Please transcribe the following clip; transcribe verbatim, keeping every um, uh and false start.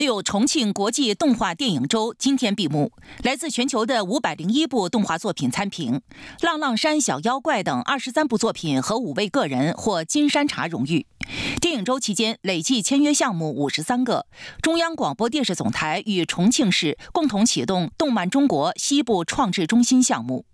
六重庆国际动画电影周今天闭幕，来自全球的五百零一部动画作品参评，《浪浪山小妖怪》等二十三部作品和五位个人获金山茶荣誉。电影周期间累计签约项目五十三个。中央广播电视总台与重庆市共同启动动漫中国西部创制中心项目。